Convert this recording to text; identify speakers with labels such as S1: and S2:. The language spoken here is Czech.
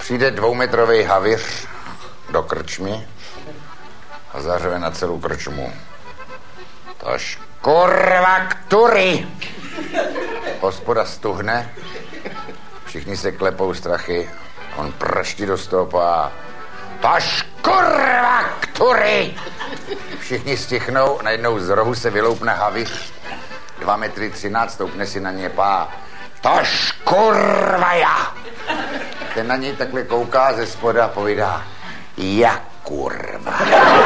S1: Přijde 2metrový havíř do krčmy a zařve na celou krčmu. Tož kurva ktury! Hospoda stuhne, všichni se klepou strachy, on prští do stopa. Tož kurva ktury! Všichni stichnou, najednou z rohu se vyloupne havíř, 2,13 m, stoupne si na ně pá. Tož kurva já! Ten na něj takhle kouká ze spoda a povídá, jak kurva.